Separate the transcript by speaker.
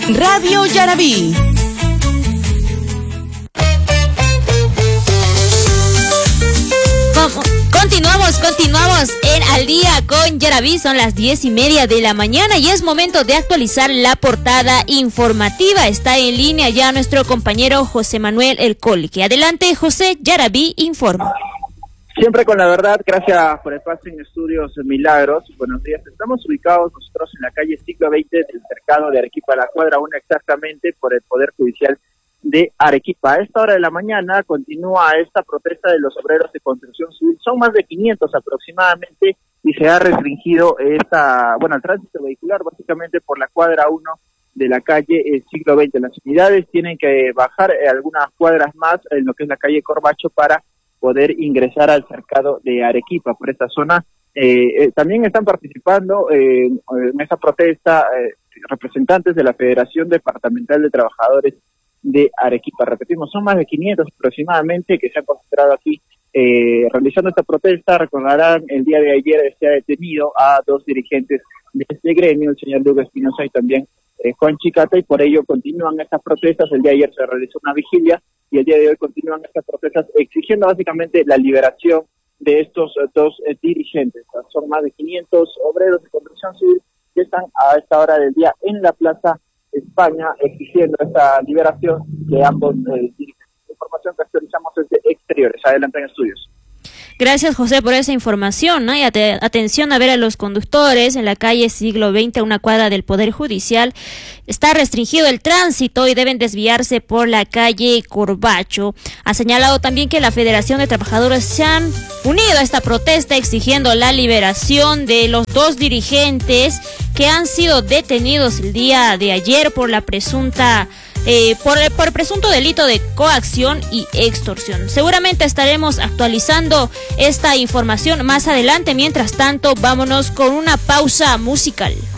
Speaker 1: Radio Yaraví.
Speaker 2: Continuamos en Al Día con Yaraví. Son las 10:30 de la mañana y es momento de actualizar la portada informativa. Está en línea ya nuestro compañero José Manuel El Colque. Adelante, José, Yaraví informa.
Speaker 3: Siempre con la verdad, gracias por el paso en Estudios Milagros. Buenos días, estamos ubicados nosotros en la calle Siglo XX del cercado de Arequipa, la cuadra 1 exactamente, por el Poder Judicial de Arequipa. A esta hora de la mañana continúa esta protesta de los obreros de construcción civil. Son más de 500 aproximadamente y se ha restringido el tránsito vehicular básicamente por la cuadra 1 de la calle Siglo XX. Las unidades tienen que bajar algunas cuadras más en lo que es la calle Corbacho para poder ingresar al cercado de Arequipa. Por esta zona también están participando en esa protesta representantes de la Federación Departamental de Trabajadores de Arequipa. Repetimos, son más de 500 aproximadamente que se han concentrado aquí realizando esta protesta. Recordarán, el día de ayer se ha detenido a 2 dirigentes de este gremio, el señor Lugo Espinosa y también Juan Chicata, y por ello continúan estas protestas. El día de ayer se realizó una vigilia y el día de hoy continúan estas protestas exigiendo básicamente la liberación de estos 2 dirigentes. Son más de 500 obreros de construcción civil que están a esta hora del día en la Plaza España exigiendo esta liberación de ambos dirigentes. Información que actualizamos desde Exteriores. Adelante en Estudios.
Speaker 2: Gracias, José, por esa información, ¿no? Y atención a ver a los conductores en la calle Siglo XX, a una cuadra del Poder Judicial. Está restringido el tránsito y deben desviarse por la calle Corbacho. Ha señalado también que la Federación de Trabajadores se han unido a esta protesta exigiendo la liberación de los 2 dirigentes que han sido detenidos el día de ayer por la presunta por presunto delito de coacción y extorsión. Seguramente estaremos actualizando esta información más adelante. Mientras tanto, vámonos con una pausa musical.